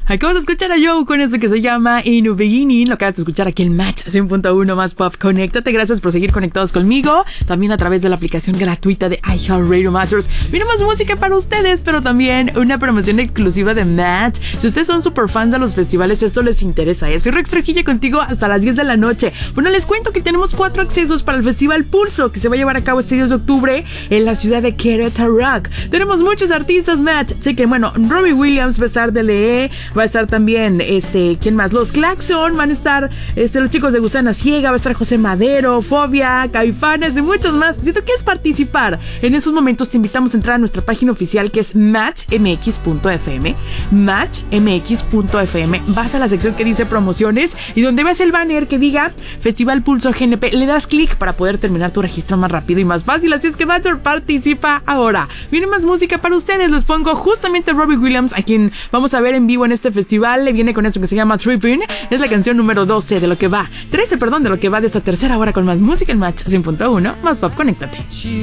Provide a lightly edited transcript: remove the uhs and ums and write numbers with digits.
Acabas de escuchar a Joe con esto que se llama In the Beginning. Lo acabas de escuchar aquí en Match 100.1 más Pop. Conéctate, gracias por seguir conectados conmigo. También a través de la aplicación gratuita de iHeartRadio Matters. Viene más música para ustedes, pero también una promoción exclusiva de Match. Si ustedes son super fans de los festivales, esto les interesa. Soy Rex Trujillo contigo hasta las 10 de la noche. Bueno, les cuento que tenemos 4 accesos para el Festival Pulso, que se va a llevar a cabo este 10 de octubre en la ciudad de Querétaro. Tenemos muchos artistas, Match. Chequen, bueno, Robbie Williams va a estar de Lee. Va a estar también, ¿quién más? Los Claxon, van a estar, los chicos de Gusana Ciega, va a estar José Madero, Fobia, Caifanes y muchos más. Si tú quieres participar en esos momentos, te invitamos a entrar a nuestra página oficial que es matchmx.fm. Matchmx.fm. Vas a la sección que dice promociones y donde ves el banner que diga Festival Pulso GNP, le das clic para poder terminar tu registro más rápido y más fácil. Así es que Matcher, participa ahora. Viene más música para ustedes. Les pongo justamente Robbie Williams, a quien vamos a ver en vivo en este festival. Le viene con esto que se llama Trippin'. Es la canción número 12 de lo que va, 13, perdón, de lo que va de esta tercera hora con más música en Match 100.1 más Pop. Conéctate.